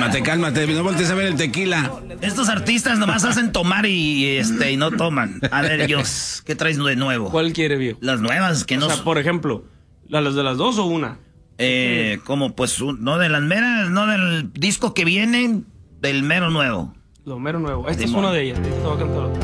Cálmate, no voltees a ver el tequila. Estos artistas nomás hacen tomar y no toman. A ver, Dios, ¿qué traes de nuevo? ¿Cuál quiere, viejo? Las nuevas, que no... O sea, por ejemplo, ¿las de las dos o una? Como pues, no de las meras, no del disco que viene, del mero nuevo. Lo mero nuevo. Esta es una de ellas. Esta te va a cantar otra.